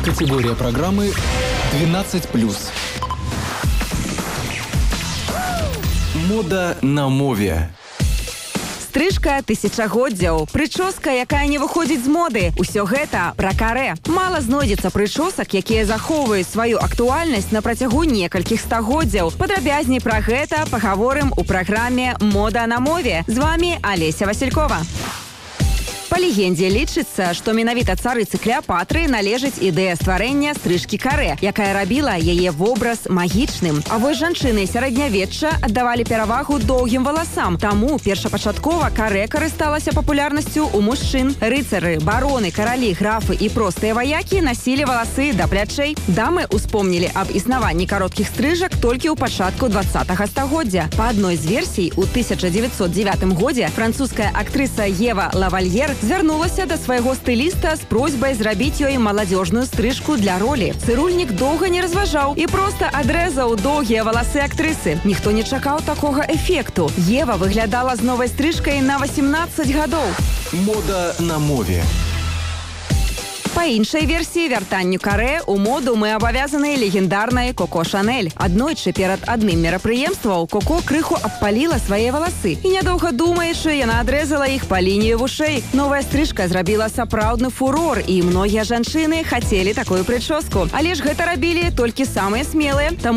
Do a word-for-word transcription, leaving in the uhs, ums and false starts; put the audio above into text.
Категория программы двенадцать плюс. Мода на мове. Стрижка тысячагоддзяў, прычоска, якая не выходзіць з моды. Усё гэта пра карэ. Мала знойдзецца прычосак, якія захоўваюць сваю актуальнасць на працягу некалькіх стагоддзяў. Падрабязней пра гэта пагаворым у праграме «Мода на мове». З вами Олеся Василькова. Па легендзе лічыцца, што менавіта царыцы Клеапатры належыць ідэя стварэння стрыжкі карэ, якая рабіла яе вобраз магічным. А вось жанчыны сярэднявечча аддавалі перавагу доўгім валасам. Таму першапачаткова карэ карысталася папулярнасцю ў мужчын. Рыцары, бароны, каралі, графы і простыя ваякі насілі валасы да плячэй. Дамы успомнілі аб існаванні кароткіх стрыжак толькі ў пачатку двадцатага стагоддзя. Па адной з версій, у тысяча дзевяцьсот дзевятым годзе французская актрыса Ева Лавальер звярнулася да свайго стыліста з просьбай зрабіць ёй маладзёжную стрыжку для ролі. Цырульнік доўга не разважаў і проста адрэзаў доўгія валасы актрысы. Ніхто не чакаў такога эфекту. Ева выглядала з новай стрыжкай на васемнаццаць гадоў. Мода на мове. Па іншай версіі вяртанню карэ у моду мы абавязаны легендарнай Коко Шанель. Аднойчы перад адным мерапрыемствам Коко крыху абпаліла свае валасы. І нядоўга думаючы, яна адрэзала іх па лініі вушэй. Новая стрыжка зрабіла сапраўдны фурор, і многія жанчыны хацелі такую прычоску. Але ж гэта рабілі толькі самыя смелыя. Таму